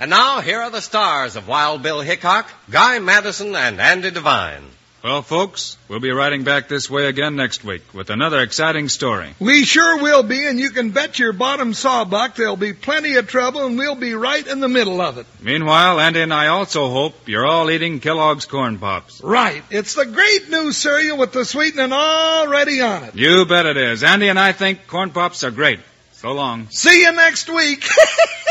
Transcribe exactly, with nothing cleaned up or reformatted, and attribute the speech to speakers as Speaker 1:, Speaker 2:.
Speaker 1: And now, here are the stars of Wild Bill Hickok, Guy Madison, and Andy Devine.
Speaker 2: Well, folks, we'll be riding back this way again next week with another exciting story.
Speaker 3: We sure will be, and you can bet your bottom sawbuck there'll be plenty of trouble, and we'll be right in the middle of it.
Speaker 2: Meanwhile, Andy and I also hope you're all eating Kellogg's Corn Pops.
Speaker 3: Right. It's the great new cereal with the sweetening already on it.
Speaker 2: You bet it is. Andy and I think Corn Pops are great. So long.
Speaker 3: See you next week.